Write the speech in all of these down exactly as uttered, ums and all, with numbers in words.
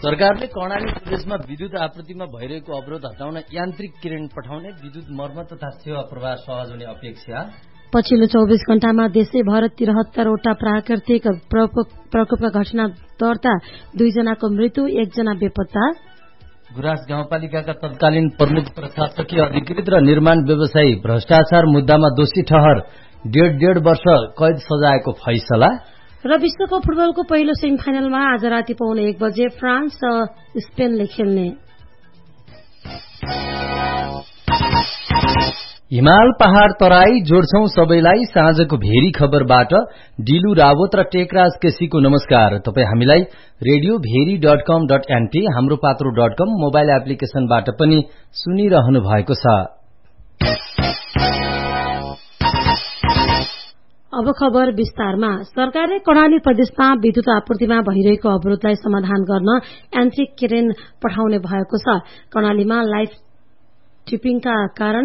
सरकारले कर्णाली प्रदेशमा विद्युत आपूर्तिमा भइरहेको अवरोध हटाउन यान्त्रिक किरण पठाउने विद्युत मर्मत तथा सेवा प्रवाह सहज हुने अपेक्षा। पछिल्लो चौबीस घण्टामा देशैभर तिरहत्तरवटा प्राकृतिक प्रकोपका घटना दर्ता, दुईजनाको मृत्यु, एकजना बेपत्ता। गुराँस गाउँपालिकाका तत्कालीन प्रमुख प्रशासकीय अधिकृत र निर्माण व्यवसायी भ्रष्टाचार मुद्दामा दोषी ठहर, डेढ डेढ वर्ष कैद सजायको फैसला। र विश्वकप फुटबलको पहिलो सेमी फाइनलमा आज राति पाउने एक बजे फ्रान्स र स्पेनले खेल्ने। हिमाल पहाड़ तराई जोड्छौं सबैलाई साँझको भेरी खबरबाट डिलु रावत र टेकराज केसीको नमस्कार। तपाई हामीलाई रेडियो भेरी डट कम डट एनपी, हाम्रो पात्रो डट कम मोबाइल एप्लिकेशनबाट पनि सुनिरहनु भएको छ। अब खबर विस्तारमा। सरकारले कर्णाली प्रदेशमा विद्युत आपूर्तिमा भइरहेको अवरोधलाई समाधान गर्न यान्त्रिक किरण पठाउने भएको छ। कर्णालीमा लाइफ ट्रिपिङका कारण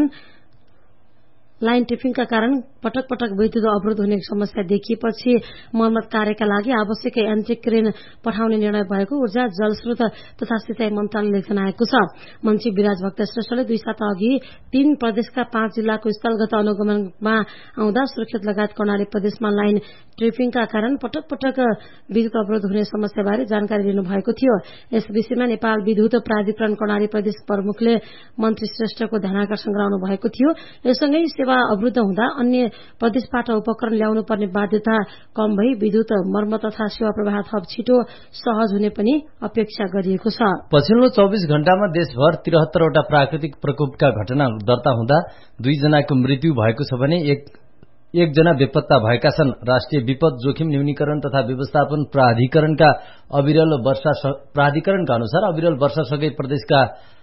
लाइन टिपिङका कारण पटक पटक विद्युत अवरोध हुने समस्या देखिएपछि मर्मत कार्यका लागि आवश्यक यान्त्रिक किरण पठाउने निर्णय भएको ऊर्जा, जलस्रोत तथा सिंचाई मन्त्रालयले जनाएको छ। मन्त्री विराज भक्त श्रेष्ठले दुई साता अघि तीन प्रदेशका पाँच जिल्लाको स्थलगत अनुगमनमा आउँदा सुर्खेत लगायत कर्णाली प्रदेशमा लाइन ट्रिपिङका कारण पटक पटक विद्युत अवरोध हुने समस्याबारे जानकारी लिनुभएको थियो। यस विषयमा नेपाल विद्युत प्राधिकरण कर्णाली प्रदेश प्रमुखले मन्त्री श्रेष्ठको ध्यानाकर्षण गराउनु भएको थियो। यससँगै सेवा अवरुद्ध हुँदा अन्य प्रदेशबाट उपकरण ल्याउनु पर्ने बाध्यता कम भई विद्युत मर्मत तथा सेवा प्रवाह थप छिटो सहज हुने पनि अपेक्षा गरिएको छ। पछिल्लो चौबीस घण्टामा देशभर तिरहत्तरवटा प्राकृतिक प्रकोपका घटना दर्ता हुँदा दुईजनाको मृत्यु भएको छ भने एक एकजना बेपत्ता भएका छन्। राष्ट्रिय विपद जोखिम न्यूनीकरण तथा व्यवस्थापन प्राधिकरणका अविरल वर्षा प्राधिकरणका अनुसार अविरल वर्षासँगै प्रदेशका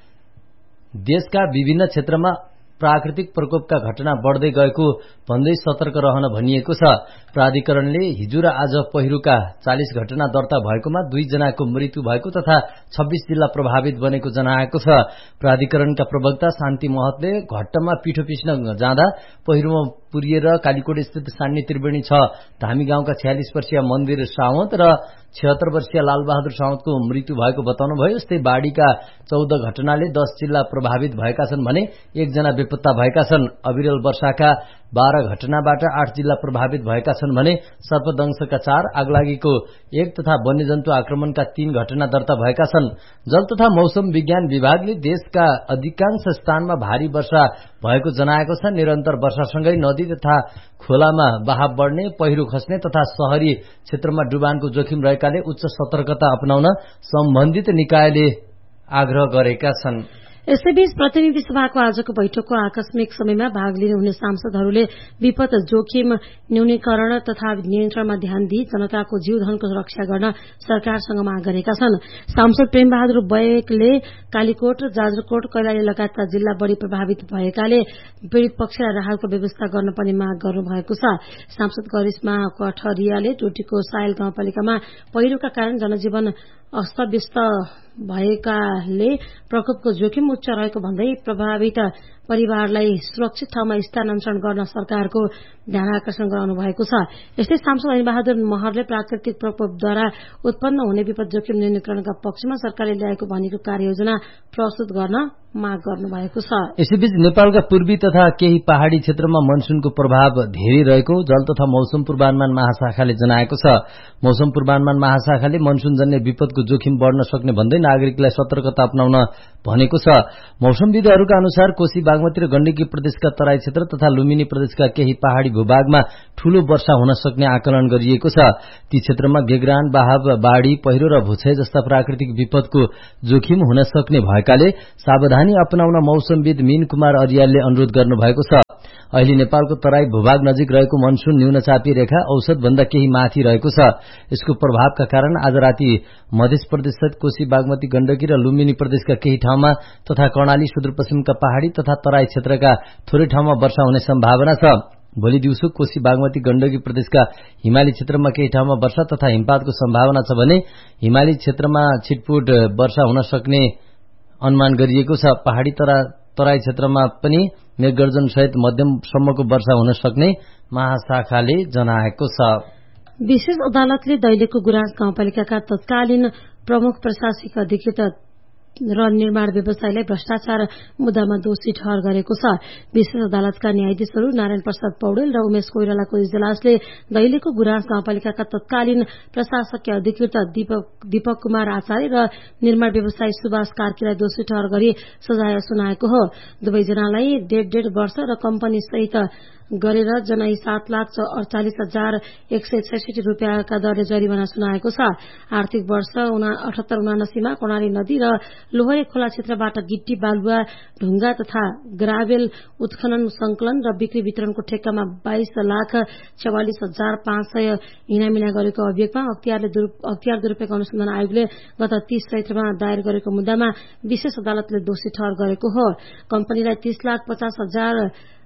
देशका विभिन्न क्षेत्रमा प्राकृतिक प्रकोपका घटना बढ़दै गएको भन्दै सतर्क रहन भनिएको छ। प्राधिकरणले हिजो र आज पहिरोका चालीस घटना दर्ता भएकोमा दुई जनाको मृत्यु भएको तथा छब्बीस जिल्ला प्रभावित बनेको जनाएको छ। प्राधिकरणका प्रवक्ता शान्ति महतले घट्टमा पिठो पिस्न जाँदा पहिरोमा पुरिएर कालीकोट स्थित सान्य त्रिवेणी छ धामी गाउँका छयालिस वर्षीय मन्दिर सावन्त र छिहत्तर वर्षीय लालबहादुर सावन्तको मृत्यु भएको बताउनु भयो। यस्तै बाढ़ीका चौध घटनाले दस जिल्ला प्रभावित भएका छन् भने एकजना बेपत्ता भएका छन्। अविरल वर्षाका बाह्र घटनाबाट आठ जिल्ला प्रभावित भएका छन् भने सर्पदंशका चार, आगलागीको एक तथा वन्यजन्तु आक्रमणका तीन घटना दर्ता भएका छन्। जल तथा मौसम विज्ञान विभागले देशका अधिकांश स्थानमा भारी वर्षा भएको जनाएको छ। निरन्तर वर्षासँगै नदी तथा खोलामा बहाव बढ्ने, पहिरो खस्ने तथा शहरी क्षेत्रमा डुबानको जोखिम रहेकाले उच्च सतर्कता अपनाउन सम्बन्धित निकायले आग्रह गरेका छन्। यसैबीच प्रतिनिधि सभाको आजको बैठकको आकस्मिक समयमा भाग लिने हुने सांसदहरूले विपद जोखिम न्यूनीकरण तथा नियन्त्रणमा ध्यान दिई जनताको जीवधनको रक्षा गर्न सरकारसँग माग गरेका छन्। सांसद प्रेम बहादुर बैकले कालीकोट, जाजरकोट, कैलाली लगायतका जिल्ला बढ़ी प्रभावित भएकाले पीड़ित पक्षलाई राहतको व्यवस्था गर्न पनि माग गर्नुभएको छ। सांसद गरिश्मा कठरियाले टोटीको सायल गाउँपालिकामा पहिरोका कारण जनजीवन अस्तव्यस्त भएकाले प्रकोपको जोखिम उच्च रहेको भन्दै प्रभावित परिवारलाई सुरक्षित ठाउँमा स्थानान्तरण गर्न सरकारको ध्यानाकर्षण गराउनु भएको छ। यस्तै सांसद अनिबहादुर महरले प्राकृतिक प्रकोपद्वारा उत्पन्न हुने विपद जोखिम न्यूनीकरणका पक्षमा सरकारले ल्याएको भनेको कार्ययोजना प्रस्तुत गर्न माग गर्नु भएको छ। यसैबीच नेपालका पूर्वी तथा केही पहाड़ी क्षेत्रमा मनसूनको प्रभाव धेरै रहेको जल तथा मौसम पूर्वानुमान महाशाखाले जनाएको छ। मौसम पूर्वानुमान महाशाखाले मनसूनजन्य विपदको जोखिम बढ़न सक्ने भन्दै नागरिकलाई सतर्कता अपनाउन भनेको छ। मौसमविदहरूका अनुसार कोशी, बागमती र गण्डकी प्रदेशका तराई क्षेत्र तथा लुम्बिनी प्रदेशका केही पहाड़ी भूभागमा ठूलो वर्षा हुन सक्ने आकलन गरिएको छ। ती क्षेत्रमा गेग्रान, बहाव, बाढ़ी, पहिरो र भूक्षय जस्ता प्राकृतिक विपदको जोखिम हुन सक्ने भएकाले सावधानी अपनाउन मौसमविद मीन कुमार अरियालले अनुरोध गर्नुभएको छ। अहिले नेपालको तराई भूभाग नजिक रहेको मनसून न्यूनचापी रेखा औसत भन्दा केही माथि रहेको छ। यसको प्रभावका कारण आज राति मध्य प्रदेश सहित कोशी, बागमती, गण्डकी र लुम्बिनी प्रदेशका केही ठाउँमा तथा कर्णाली, सुदूरपश्चिमका पहाड़ी तथा तराई क्षेत्रका थोरै ठाउँमा वर्षा हुने सम्भावना छ। भोलि दिउँसो कोशी, बागमती, गण्डकी प्रदेशका हिमाली क्षेत्रमा केही ठाउँमा वर्षा तथा हिमपातको सम्भावना छ भने हिमाली क्षेत्रमा छिटपुट वर्षा हुन सक्ने अनुमान गरिएको छ। पहाड़ी तराई क्षेत्रमा पनि मेघगर्जन सहित मध्यमसम्मको वर्षा हुन सक्ने महाशाखाले जनाएको छ। विशेष अदालतले दैलेखको गुराँस गाउँपालिकाका तत्कालीन प्रमुख प्रशासनिक अधिकृत र निर्माण व्यवसायीलाई भ्रष्टाचार मुद्दामा दोषी ठहर गरेको छ। विशेष अदालतका न्यायाधीशहरू नारायण प्रसाद पौडेल र उमेश कोइरालाको इजलासले दैलेखको गुराँस गाउँपालिकाका तत्कालीन प्रशासकीय अधिकृत दीपक, दीपक कुमार आचार्य र निर्माण व्यवसायी सुभाष कार्कीलाई दोषी ठहर गरी सजाय सुनाएको हो। दुवैजनालाई डेढ डेढ वर्ष र कम्पनी सहित गरेर जनाई सात लाख अडचालिस हजार एक सय छैसठी रूपियाँका दरले जरिवाना सुनाएको छ। आर्थिक वर्ष अठहत्तर उनासीमा कर्णाली नदी र लोहरे खोला क्षेत्रबाट गिट्टी, बालुवा, ढुंगा तथा ग्राभेल उत्खनन, संकलन र बिक्री वितरणको ठेक्कामा बाइस लाख चौवालिस हजार पाँच सय हिनामिना गरेको अभियोगमा अख्तियारले अख्तियार दुरूपयोग अनुसन्धान आयोगले गत तीस चैत्रमा दायर गरेको मुद्दामा विशेष अदालतले दोषी ठहर गरेको हो। कम्पनीलाई तीस लाख पचास हजार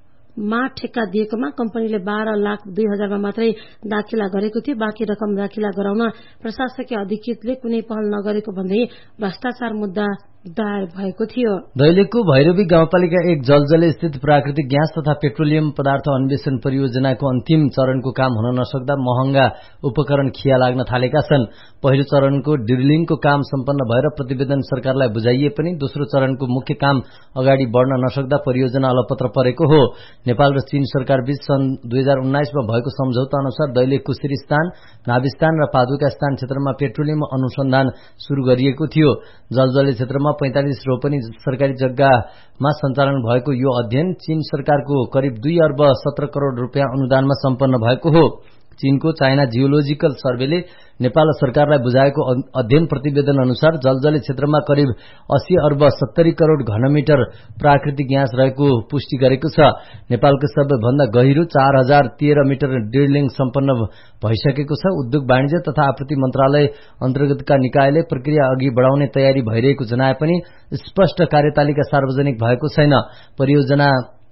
मा ठेक्का दिएकोमा कम्पनीले बाह्र लाख दुई हजारमा मात्रै दाखिला गरेको थियो। बाँकी रकम दाखिला गराउन प्रशासकीय अधिकृतले कुनै पहल नगरेको भन्दै भ्रष्टाचार मुद्दा दायर भएको थियो। दैलेखको भैरवी गाउँपालिका एक जलजले स्थित प्राकृतिक ग्यास तथा पेट्रोलियम पदार्थ अन्वेषण परियोजनाको अन्तिम चरणको काम हुन नसक्दा महँगा उपकरण खिया लाग्न थालेका छन्। पहिलो चरणको ड्रिलिङको काम सम्पन्न भएर प्रतिवेदन सरकारलाई बुझाइए पनि दोस्रो चरणको मुख्य काम अगाडि बढ्न नसक्दा परियोजना अलपत्र परेको हो। नेपाल र चीन सरकारबीच सन् दुई हजार उन्नाइसमा भएको सम्झौता अनुसार दैलेखको श्रीस्तान, नाभिस्तान र पादुका स्थान क्षेत्रमा पेट्रोलियम अनुसन्धान शुरू गरिएको थियो। जलजले क्षेत्रमा पैंतालिस रोपनी सरकारी जग्गामा सञ्चालन भएको यो अध्ययन चीन सरकारको करिब दुई अर्ब सत्र करोड़ रूपियाँ अनुदानमा सम्पन्न भएको हो। चीनको चाइना जियोलोजिकल सर्वेले नेपाल सरकारलाई बुझाएको अध्ययन प्रतिवेदन अनुसार जलजले क्षेत्रमा करिब अस्सी अर्ब सत्तरी करोड़ घनमिटर प्राकृतिक ग्यास रहेको पुष्टि गरेको छ। नेपालको सबैभन्दा गहिरो चार हजार तेह्र मिटर ड्रिलिङ सम्पन्न भइसकेको छ। उद्योग वाणिज्य तथा आपूर्ति मन्त्रालय अन्तर्गतका निकायले प्रक्रिया अघि बढाउने तयारी भइरहेको जनाए पनि स्पष्ट कार्यतालिका सार्वजनिक भएको छैन। परियोजना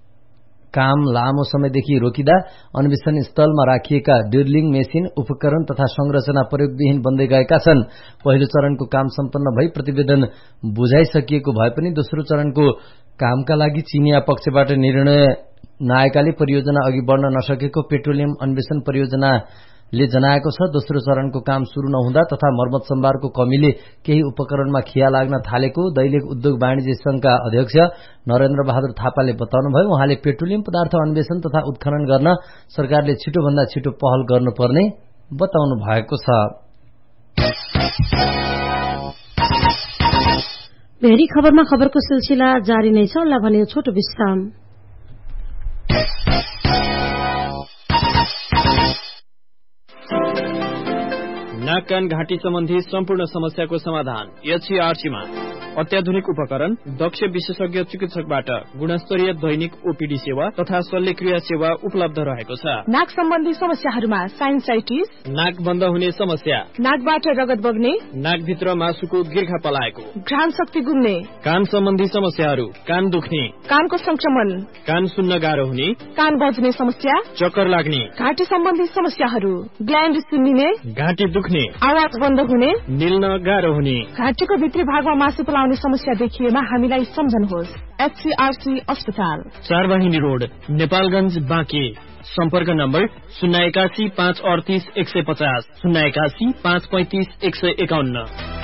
काम लामो समयदेखि रोकिँदा अन्वेषण स्थलमा राखिएका ड्रिलिङ मेसिन, उपकरण तथा संरचना प्रयोगविहीन बन्दै गएका छन्। पहिलो चरणको काम सम्पन्न भई प्रतिवेदन बुझाइसकिएको भए पनि दोस्रो चरणको कामका लागि चीनिया पक्षबाट निर्णय नआएकाले परियोजना अघि बढ्न नसकेको पेट्रोलियम अन्वेषण परियोजनाले जनाएको छ। दोस्रो चरणको काम शुरू नहुँदा तथा मर्मत सम्भारको कमीले केही उपकरणमा खिया लाग्न थालेको दैलेख उद्योग वाणिज्य संघका अध्यक्ष नरेन्द्र बहादुर थापाले बताउनुभयो। उहाँले पेट्रोलियम पदार्थ अन्वेषण तथा उत्खनन गर्न सरकारले छिटोभन्दा छिटो पहल गर्नुपर्ने बताउनु भएको छ। भेरी खबरमा खबरको सिलसिला जारी नै छ। ल भने छोटो विश्राम। नाक कान घाँटी सम्बन्धी सम्पूर्ण समस्याको समाधान एचसीआरसीमा अत्याधुनिक उपकरण, दक्ष विशेषज्ञ चिकित्सकबाट गुणस्तरीय दैनिक ओपीडी सेवा तथा शल्यक्रिया सेवा उपलब्ध रहेको छ। नाक सम्बन्धी समस्याहरूमा साइनसाइटिस, नाक बन्द हुने समस्या, नाकबाट रगत बग्ने, नाकभित्र मासुको गिर्खा पलाएको, घ्राण शक्ति गुम्ने, कान सम्बन्धी समस्याहरू, कान दुख्ने, कानको संक्रमण, कान सुन्न गाह्रो हुने, कान बज्ने समस्या, चक्कर लाग्ने, घाँटी सम्बन्धी समस्याहरू, ग्ल्यान्ड सुन्निने, घाँटी दुख्ने, आवाज बन्द हुने, निल्न गाह्रो हुने, घाँटीको भित्री भागमा मासु पलाउने समस्या देखिएमा हामीलाई सम्झनुहोस्। एचसीआरसी अस्पताल, चारवाहिनी रोड, नेपालगंज, बाँके। सम्पर्क नम्बर शून्य एकासी पाँच अडतिस एक सय पचास, शून्य एकासी पाँच पैंतिस एक सय एकाउन्न।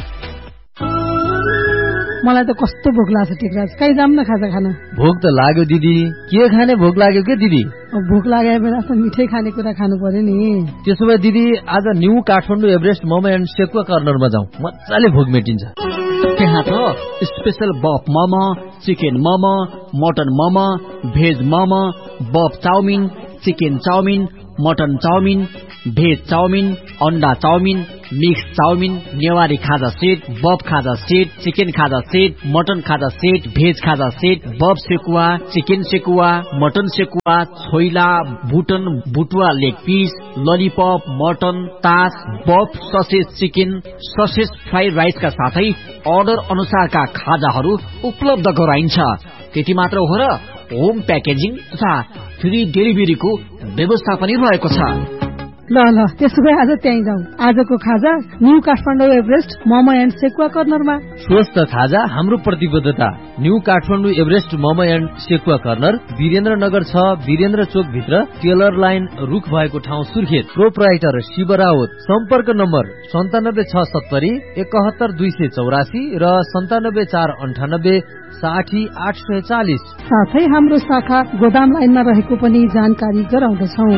मलाई त कस्तो भोक लाग्छ टिकराज, कहीँ जाम न खाजा खान। भोक त लाग्यो दिदी, के खाने भोक लाग्यो के दिदी? भोक लागेको बेला त मिठै खानेकुरा खानु पर्यो नि। त्यसो भए दिदी आज new Kathmandu Everest momo and sekuwa कर्नरमा जाउँ, मजाले भोक मेटिन्छ। त्यहाँ त स्पेशल बफ momo, chicken momo, mutton momo, veg momo, बफ chowmein, chicken chowmein, mutton chowmein, veg chowmein, अन्डा चाउमिन, मिक्स चाउमिन, नेवारी खाजा सेट, बफ खाजा सेट, चिकन खाजा सेट, मटन खाजा सेट, भेज खाजा सेट, बफ sekuwa, chicken sekuwa, mutton sekuwa, choila, बुटन, बुटुवा leg piece, lollipop, mutton, तास, बफ ससेज चिकन, ससेज फ्राइड राइसका साथै order अनुसारका खाजाहरू उपलब्ध गराइन्छ। त्यति मात्र हो र होम प्याकेजिङ तथा फ्री डेलिभरीको व्यवस्था पनि रहेको छ। ल ल त्यसो भए आज त्यहीँ जाउँ। आजको खाजा new Kathmandu Everest momo and sekuwa कर्नरमा। स्वस्थ खाजा हाम्रो प्रतिबद्धता। New Kathmandu Everest momo and sekuwa corner Birendranagar छ, वीरेन्द्र चोक भित्र टेलर लाइन रुख भएको ठाउँ सुर्खेत। प्रोपराइटर शिव रावत। सम्पर्क नम्बर सन्तानब्बे छ सत्तरी एकहत्तर दुई सय चौरासी र सन्तानब्बे चार अन्ठानब्बे साठी आठ सय चालिस। साथै हाम्रो शाखा गोदाम लाइनमा रहेको पनि जानकारी गराउँदछौँ।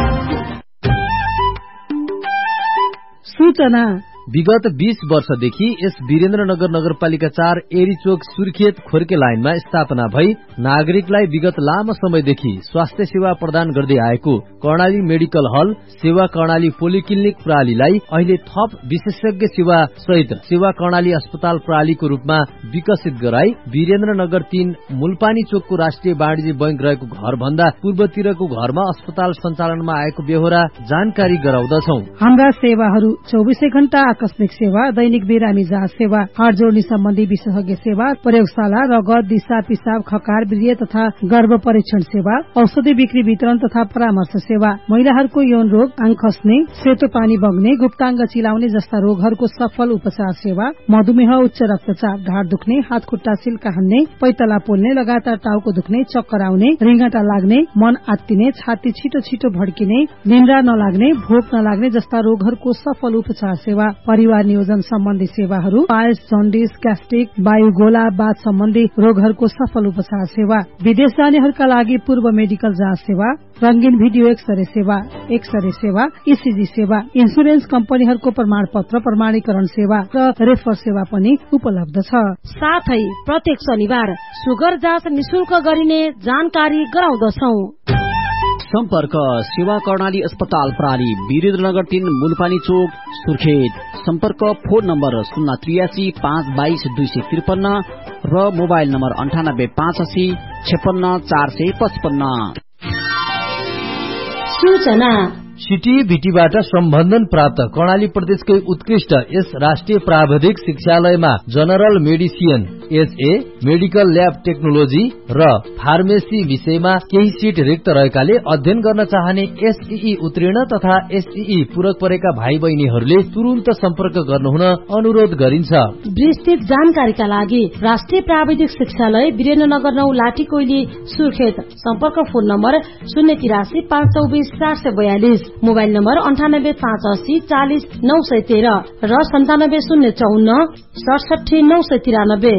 सूचना विगत बीस वर्षदेखि यस वीरेन्द्रनगर नगरपालिका चार एरीचोक सुर्खेत खोर्के लाइनमा स्थापना भई नागरिकलाई विगत लामो समयदेखि स्वास्थ्य सेवा प्रदान गर्दै आएको कर्णाली मेडिकल हल सेवा कर्णाली पोलिक्लिनिक प्रणालीलाई अहिले थप विशेषज्ञ सेवा सहित सेवा कर्णाली अस्पताल प्रणालीको रूपमा विकसित गराई वीरेन्द्रनगर तीन मूलपानी चोकको राष्ट्रिय वाणिज्य बैंक रहेको घर भन्दा पूर्वतिरको घरमा अस्पताल सञ्चालनमा आएको बेहोरा जानकारी गराउँदछौ। हाम्रा सेवाहरू चौबिसै घण्टा आकस्मिक सेवा, दैनिक बिरामी जाँच सेवा, हाड जोड्ने सम्बन्धी विशेषज्ञ सेवा, प्रयोगशाला, रगत, दिशा पिसाब, खकार, वीर्य तथा गर्भ परीक्षण सेवा, औषधि बिक्री वितरण तथा परामर्श सेवा, महिलाहरूको यौन रोग, आङ खस्ने, सेतो पानी बग्ने, गुप्ताङ्ग चिलाउने जस्ता रोगहरूको सफल उपचार सेवा, मधुमेह, उच्च रक्तचाप, ढाड दुख्ने, हात खुट्टा सिल्का हान्ने, पैतला पोल्ने, लगातार टाउको दुख्ने, चक्कर आउने, रिङ्गटा लाग्ने, मन आत्तिने, छाती छिटो छिटो भड्किने, निन्द्रा नलाग्ने, भोक नलाग्ने जस्ता रोगहरूको सफल उपचार सेवा, परिवार नियोजन सम्बन्धी सेवाहरू, पायस, जन्डिस, ग्यास्ट्रिक, वायुगोला, बाथ सम्बन्धी रोगहरूको सफल उपचार सेवा, विदेश जानेहरूका लागि पूर्व मेडिकल जाँच सेवा, रंगीन भिडियो एक्सरे सेवा, एक्सरे सेवा, ईसीजी सेवा, इन्सुरेन्स कम्पनीहरूको प्रमाण पत्र प्रमाणीकरण सेवा र रेफर सेवा पनि उपलब्ध छ। साथै प्रत्येक शनिबार सुगर जाँच निशुल्क गरिने जानकारी गराउँदछौ। सम्पर्क सेवा कर्णाली अस्पताल प्रणाली वीरेन्द्रनगर तीन मूलपानी चोक सुर्खेत। सम्पर्क फोन नम्बर शून्य त्रियासी पाँच बाइस दुई सय त्रिपन्न र मोबाइल नम्बर अन्ठानब्बे पाँच असी छेपन्न चार सय पचपन्न। सूचना सिटी भिटीबाट सम्बन्धन प्राप्त कर्णाली प्रदेशकै उत्कृष्ट यस राष्ट्रिय प्राविधिक शिक्षालयमा general medicine, SA, medical lab technology र फार्मेसी विषयमा केही सिट रिक्त रहेकाले अध्ययन गर्न चाहने एसईई उत्तीर्ण तथा एसईई पूरक परेका भाइ बहिनीहरूले तुरुन्त सम्पर्क गर्नुहुन अनुरोध गरिन्छ। विस्तृत जानकारीका लागि राष्ट्रिय प्राविधिक शिक्षालय वीरेन्द्रनगर नौ लाठी कोइली सुर्खेत। सम्पर्क फोन नम्बर शून्य तिरासी पाँच चौबिस चार सय बयालिस, मोबाइल नम्बर अन्ठानब्बे पाँच असी चालिस नौ सय तेह्र र सन्तानब्बे शून्य चौन्न सडसठी नौ सय तिरानब्बे।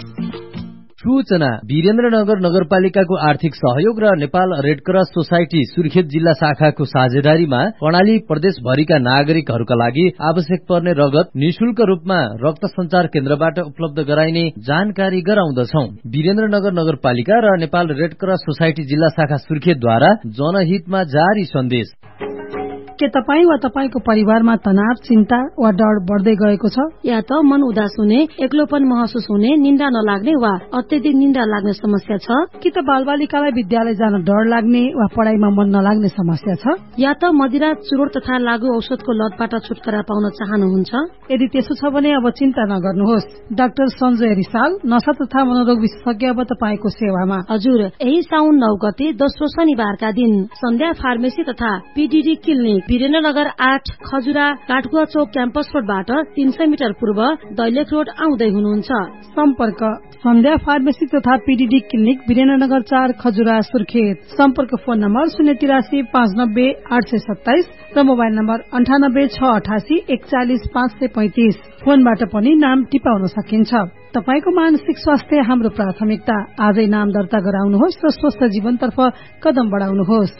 सूचना वीरेन्द्रनगर नगरपालिकाको आर्थिक सहयोग र नेपाल रेडक्रस सोसाइटी सुर्खेत जिल्ला शाखाको साझेदारीमा कर्णाली प्रदेशभरिका नागरिकहरूका लागि आवश्यक पर्ने रगत निशुल्क रूपमा रक्त संचार केन्द्रबाट उपलब्ध गराइने जानकारी गराउँदछौ। वीरेन्द्रनगर नगरपालिका र नेपाल रेडक्रस सोसाइटी जिल्ला शाखा सुर्खेतद्वारा जनहितमा जारी सन्देश। के तपाईँ वा तपाईँको परिवारमा तनाव, चिन्ता वा डर बढ्दै गएको छ? या त मन उदास हुने, एक्लोपन महसुस हुने, निन्दा नलाग्ने वा अत्यधिक निन्दा लाग्ने समस्या छ? कि त बालबालिकालाई विद्यालय जान डर लाग्ने वा पढाइमा मन नलाग्ने समस्या छ? या त मदिरा, चुरोट तथा लागु औषधको लतबाट छुटकारा पाउन चाहनुहुन्छ? यदि त्यसो छ भने अब चिन्ता नगर्नुहोस्। डाक्टर सञ्जय रिसाल, नशा तथा मनोरोग विशेषज्ञ अब तपाईँको सेवामा। हजुर, यही साउन नौ गते दोस्रो शनिबारका दिन सन्ध्या फार्मेसी तथा पीडीडी क्लिनिक वीरेन्द्रनगर आठ खजुरा काठगुवा चौक क्याम्पस रोडबाट तीन सय मिटर पूर्व दैलेख रोड आउँदै हुनुहुन्छ। सम्पर्क सन्ध्या फार्मेसी तथा पीडीडी क्लिनिक वीरेन्द्रनगर चार खजुरा सुर्खेत। सम्पर्क फोन नम्बर शून्य तिरासी पाँच नब्बे आठ सय सत्ताइस र मोबाइल नम्बर अन्ठानब्बे छ अठासी एकचालिस पाँच सय पैंतिस। फोनबाट पनि नाम टिपाउन सकिन्छ। तपाईको मानसिक स्वास्थ्य हाम्रो प्राथमिकता। आजै नाम दर्ता गराउनुहोस् र स्वस्थ जीवनतर्फ कदम बढाउनुहोस्।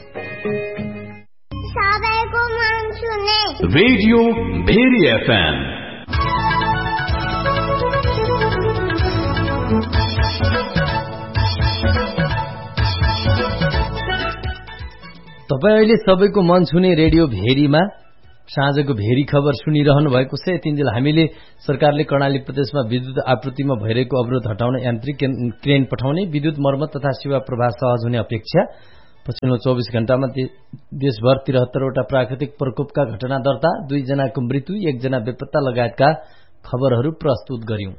रेडियो भेरी एफएम तपाईँ अहिले सबैको मन छुने रेडियो भेरीमा साँझको भेरी खबर सुनिरहनु भएको छ। यतिन्जेल हामीले सरकारले कर्णाली प्रदेशमा विद्युत आपूर्तिमा भइरहेको अवरोध हटाउन यान्त्रिक क्रेन पठाउने, विद्युत मर्मत तथा सेवा प्रवाह सहज हुने अपेक्षा, पछिल्लो चौबिस घण्टामा देशभर तिरहत्तरवटा प्राकृतिक प्रकोपका घटना दर्ता, दुईजनाको मृत्यु, एकजना बेपत्ता लगायतका खबरहरू प्रस्तुत गर्यौं।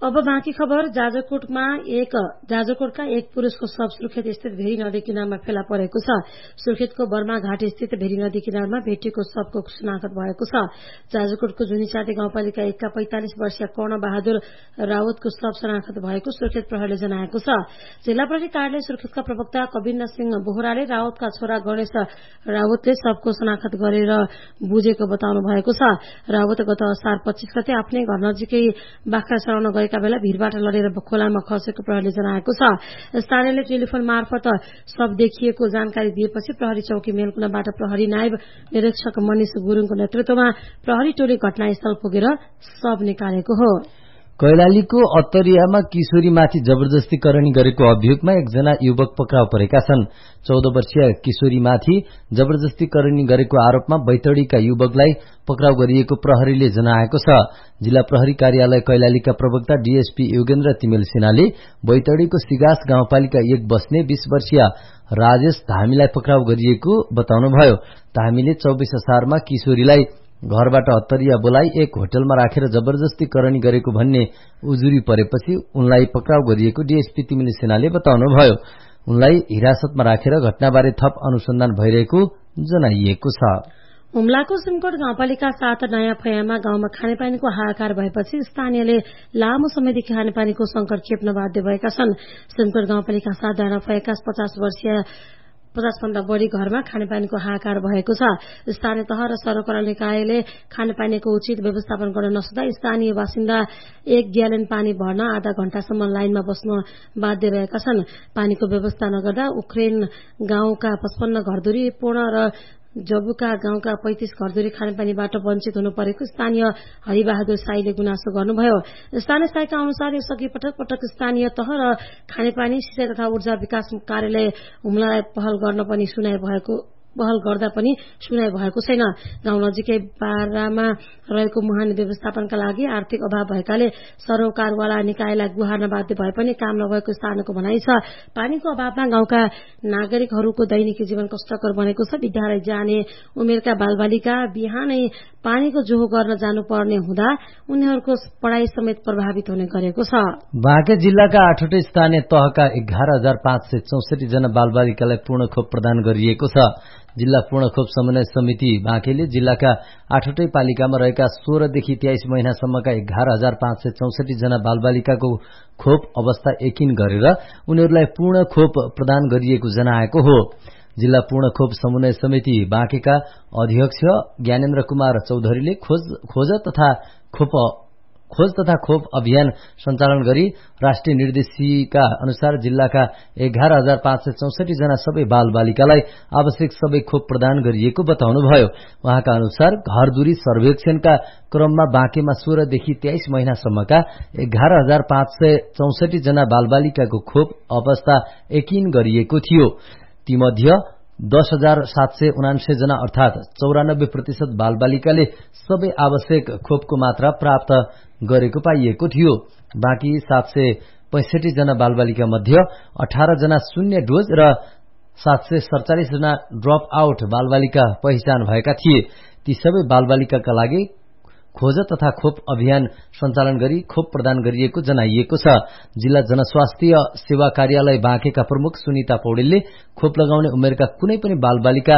अब बाँकी खबर। जाजरकोटमा एक जाजरकोटका एक पुरुषको शव सुर्खेत स्थित भेरी नदी किनारमा फेला परेको छ। सुर्खेतको बर्मा घाट स्थित भेरी नदी किनारमा भेटिएको शवको सुनाखत भएको छ। जाजरकोटको जुनिचाटे गाउँपालिका एकका पैंतालिस वर्षीय कर्ण बहादुर रावतको शव सुनाखत भएको सुर्खेत प्रहरीले जनाएको छ। जिल्ला प्रहरी कार्यालय सुर्खेतका प्रवक्ता कविन्द्र सिंह बोहराले रावतका छोरा गणेश रावतले शवको सुनाखत गरेर बुझेको बताउनु भएको छ। रावत गत असार पच्चीस गते आफ्नै घर नजिकै बाख्रा चराउन गएका बेला भीरबाट लडेर खोलामा खसेको प्रहरीले जनाएको छ। स्थानीयले टेलिफोन मार्फत शव देखिएको जानकारी दिएपछि प्रहरी चौकी मेलकुनाबाट प्रहरी नायब निरीक्षक मनिष गुरूङको नेतृत्वमा प्रहरी टोली घटनास्थल पुगेर शव निकालेको हो। कैलालीको अत्तरियामा किशोरीमाथि जबरजस्तीकरणी गरेको अभियोगमा एकजना युवक पक्राउ परेका छन्। चौध वर्षीय किशोरीमाथि जबरजस्तीकरणी गरेको आरोपमा बैतडीका युवकलाई पक्राउ गरिएको प्रहरीले जनाएको छ। जिल्ला प्रहरी कार्यालय कैलालीका प्रवक्ता डीएसपी योगेन्द्र तिमेल सिन्हाले बैतडीको सिगास गाउँपालिका एक बस्ने बीस वर्षीय राजेश धामीलाई पक्राउ गरिएको बताउनुभयो। धामीले चौबीस असारमा किशोरीलाई घरबाट अत्तरिया बोलाई एक होटलमा राखेर जबरजस्तीकरणी गरेको भन्ने उजुरी परेपछि उनलाई पक्राउ गरिएको डीएसपी तिमिल सेनाले बताउनुभयो। उनलाई हिरासतमा राखेर घटनाबारे थप अनुसन्धान भइरहेको जनाइएको छ। हुम्लाको सिमकोट गाउँपालिका सात नयाँ फयामा गाउँमा खानेपानीको हाहाकार भएपछि स्थानीयले लामो समयदेखि खानेपानीको संकट खेप्न बाध्य भएका छन्। सिमकोट गाउँपालिका सात नयाँ फयाका पचास वर्षीय पचास भन्दा बढ़ी घरमा खानेपानीको हाहाकार भएको छ। स्थानीय तह र सरकार निकायले खानेपानीको उचित व्यवस्थापन गर्न नसक्दा स्थानीय बासिन्दा एक ग्यालन पानी भर्न आधा घण्टासम्म लाइनमा बस्न बाध्य भएका छन्। पानीको व्यवस्था नगर्दा उक्रेन गाउँका पचपन्न घरधुरी पूर्ण र जबुका गाउँका पैंतीस घरधुरी खानेपानीबाट वञ्चित हुनु परेको स्थानीय हरिबहादुर साईले गुनासो गर्नुभयो। स्थानीय साईका अनुसार यसअघि पटक पटक स्थानीय तह र खानेपानी सिंचाई तथा ऊर्जा विकास कार्यालय हुम्लालाई पहल गर्न पनि सुनाइ भएको पहल गर्दा पनि सुनाइ भएको छैन। गाउँ नजिकै बारामा रहेको मुहानी व्यवस्थापनका लागि आर्थिक अभाव भएकाले सरोकारवाला निकायलाई गुहार्न बाध्य भए पनि काम नभएको स्थानको भनाइ छ। पानीको अभावमा गाउँका नागरिकहरूको दैनिकी जीवन कष्टकर बनेको छ। विद्यालय जाने उमेरका बालबालिका बिहानै पानीको जोहो गर्न जानुपर्ने हुँदा उनीहरूको पढ़ाई समेत प्रभावित हुने गरेको छ। बाँके जिल्लाका आठवटै स्थानीय तहका एघार हजार पाँच सय चौसठी जना बालबालिकालाई पूर्ण खोप प्रदान गरिएको छ। जिल्ला पूर्ण खोप समन्वय समिति बाँकेले जिल्लाका आठवटै पालिकामा रहेका सोह्रदेखि तेइस महिनासम्मका एघार हजार पाँच सय चौसठी जना बालबालिकाको खोप अवस्था यकिन गरेर उनीहरूलाई पूर्ण खोप प्रदान गरिएको जनाएको हो। जिल्ला पूर्ण खोप समन्वय समिति बाँकेका अध्यक्ष ज्ञानेन्द्र कुमार चौधरीले खोज खोज तथा खोप खोज तथा खोप अभियान सञ्चालन गरी राष्ट्रिय निर्देशिका अनुसार जिल्लाका एघार हजार पाँच सय चौसठी जना सबै बाल बालिकालाई आवश्यक सबै खोप प्रदान गरिएको बताउनुभयो। उहाँका अनुसार घरधुरी सर्वेक्षणका क्रममा बाँकेमा सोह्रदेखि तेइस महिनासम्मका एघार हजार पाँच सय चौसठी जना बालबालिकाको खोप अवस्था यकिन गरिएको थियो। तीमध्ये दस हजार सात सय उनान्सय जना अर्थात चौरानब्बे प्रतिशत बालबालिकाले सबै आवश्यक खोपको मात्रा प्राप्त गरेको पाइएको थियो। बाँकी सात सय पैंसठी जना बालबालिका मध्ये अठार जना शून्य डोज र सात सय सड़चालिस जना ड्रप आउट बालबालिका पहिचान भएका थिए। ती सबै बालबालिकाका लागि खोज तथा खोप अभियान सञ्चालन गरी खोप प्रदान गरिएको जनाइएको छ। जिल्ला जनस्वास्थ्य सेवा कार्यालय बाँकेका प्रमुख सुनिता पौडेलले खोप लगाउने उमेरका कुनै पनि बालबालिका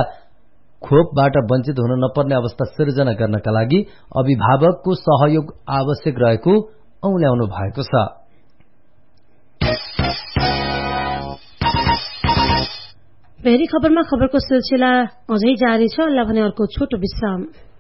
खोपबाट वञ्चित हुन नपर्ने अवस्था सिर्जना गर्नका लागि अभिभावकको सहयोग आवश्यक रहेको औल्याउनु भएको छ। भेरी खबरमा खबरको सिलसिला अझै जारी छ। अल्लाह भने अर्को छोटो विश्राम।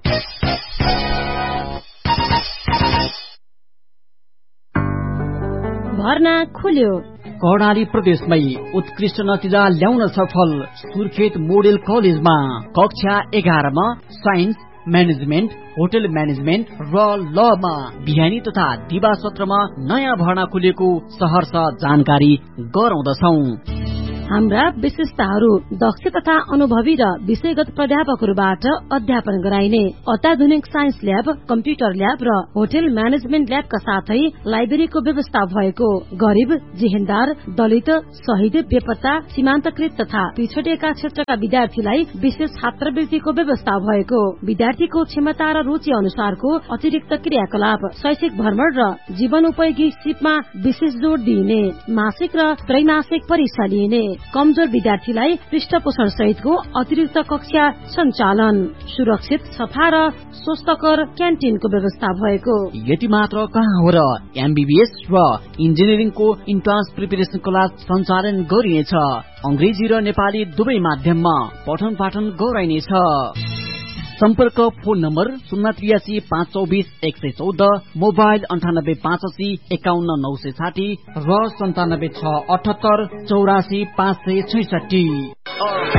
भर्ना खुल्यो। कर्णाली प्रदेशमै उत्कृष्ट नतिजा ल्याउन सफल सुर्खेत मोडेल कलेजमा कक्षा एघारमा साइन्स, म्यानेजमेन्ट, होटल म्यानेजमेन्ट र लमा बिहानी तथा दिवा सत्रमा नयाँ भर्ना खुलेको सहर्ष जानकारी गराउँदछौ। हाम्रा विशेषताहरू दक्ष तथा अनुभवी र विषयगत प्राध्यापकहरूबाट अध्यापन गराइने अत्याधुनिक साइन्स ल्याब, कम्प्युटर ल्याब र होटल म्यानेजमेन्ट ल्याबका साथै लाइब्रेरीको व्यवस्था भएको, गरिब, जेहेन्दार, दलित, शहीद, बेपत्ता, सीमान्तकृत तथा पिछडिएका क्षेत्रका विद्यार्थीलाई विशेष छात्रवृत्तिको व्यवस्था भएको, विद्यार्थीको क्षमता र रुचि अनुसारको अतिरिक्त क्रियाकलाप, शैक्षिक भ्रमण र जीवनोपयोगी सिपमा विशेष जोड़ दिइने, मासिक र त्रैमासिक परीक्षा लिइने, कमजोर विद्यार्थीलाई पृष्ठपोषण सहितको अतिरिक्त कक्षा सञ्चालन, सुरक्षित, सफा र स्वस्थकर क्यान्टिनको व्यवस्था भएको। यति मात्र कहाँ हो र एमबीबीएस र इन्जिनियरिङको इन्ट्रान्स प्रिपरेसन क्लास सञ्चालन गरिनेछ। अंग्रेजी र नेपाली दुवै माध्यममा पठन पाठन गराइनेछ। सम्पर्क फोन नम्बर शून्य त्रियासी पाँच चौबिस एक सय चौध, मोबाइल अन्ठानब्बे पाँच असी एकाउन्न नौ सय साठी र सन्तानब्बे छ अठहत्तर चौरासी पाँच सय छैसठी।